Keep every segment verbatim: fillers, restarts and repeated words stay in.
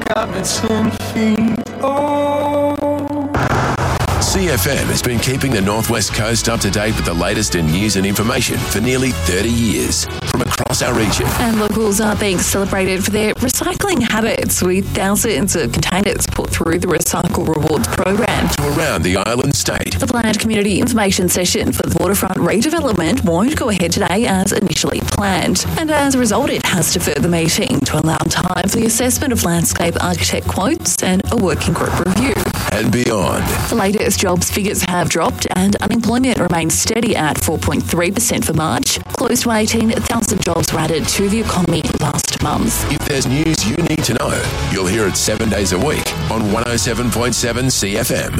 got me ten feet. Oh. C F M has been keeping the Northwest Coast up to date with the latest in news and information for nearly thirty years from across our region. And locals are being celebrated for their recycling habits, with thousands of containers put through the Recycle Rewards program. To around the island state. The planned community information session for the waterfront redevelopment won't go ahead today as initially planned. And as a result, it has deferred the meeting to allow time for the assessment of landscape architect quotes and a working group review. And beyond. The latest jobs figures have dropped and unemployment remains steady at four point three percent for March. Close to eighteen thousand jobs were added to the economy last month. If there's news you need to know, you'll hear it seven days a week on one oh seven point seven C F M.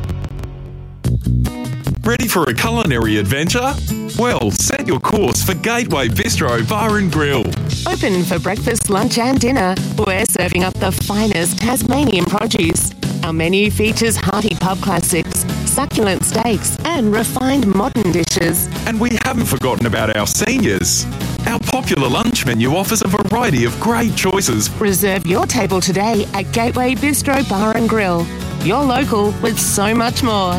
Ready for a culinary adventure? Well, set your course for Gateway Bistro Bar and Grill. Open for breakfast, lunch and dinner. We're serving up the finest Tasmanian produce. Our menu features hearty pub classics, succulent steaks and refined modern dishes. And we haven't forgotten about our seniors. Our popular lunch menu offers a variety of great choices. Reserve your table today at Gateway Bistro Bar and Grill. You're local with so much more.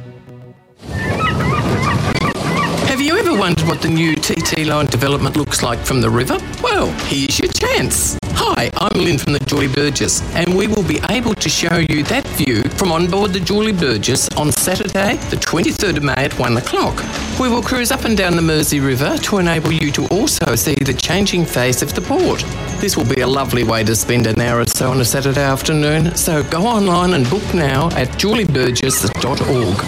Have you ever wondered what the new T T line development looks like from the river? Well, here's your chance. Hi, I'm Lynn from the Julie Burgess, and we will be able to show you that view from on board the Julie Burgess on Saturday, the twenty-third of May at one o'clock. We will cruise up and down the Mersey River to enable you to also see the changing face of the port. This will be a lovely way to spend an hour or so on a Saturday afternoon, so go online and book now at julie burgess dot org.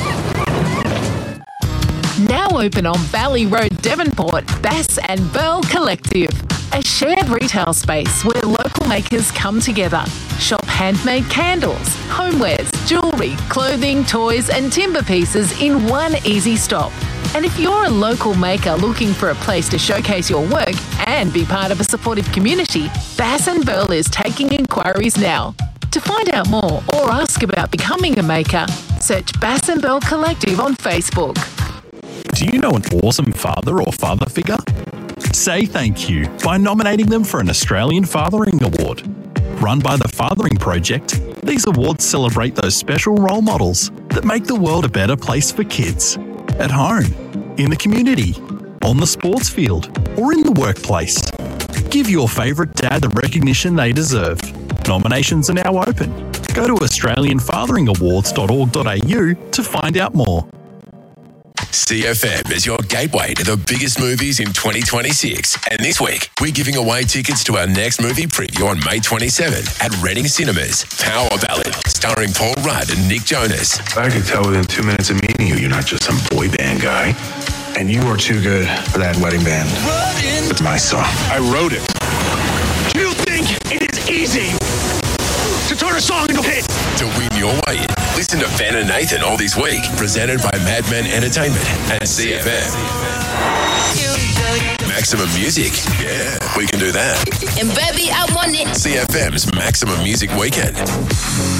Now open on Valley Road, Devonport, Bass and Burl Collective, a shared retail space where local makers come together. Shop handmade candles, homewares, jewellery, clothing, toys and timber pieces in one easy stop. And if you're a local maker looking for a place to showcase your work and be part of a supportive community, Bass and Burl is taking inquiries now. To find out more or ask about becoming a maker, search Bass and Burl Collective on Facebook. Do you know an awesome father or father figure? Say thank you by nominating them for an Australian Fathering Award. Run by the Fathering Project, these awards celebrate those special role models that make the world a better place for kids. At home, in the community, on the sports field, or in the workplace. Give your favourite dad the recognition they deserve. Nominations are now open. Go to australian fathering awards dot org dot a u to find out more. C F M is your gateway to the biggest movies in twenty twenty-six. And this week, we're giving away tickets to our next movie preview on May twenty-seventh at Reading Cinemas. Power Ballad, starring Paul Rudd and Nick Jonas. I could tell within two minutes of meeting you, you're not just some boy band guy. And you are too good for that wedding band. It's my song. I wrote it. Do you think it is easy to turn a song into a hit? To win your way in, listen to Ben and Nathan all this week, presented by Madman Entertainment and C F M. Maximum Music, yeah, we can do that. And baby, I want it. C F M's Maximum Music Weekend.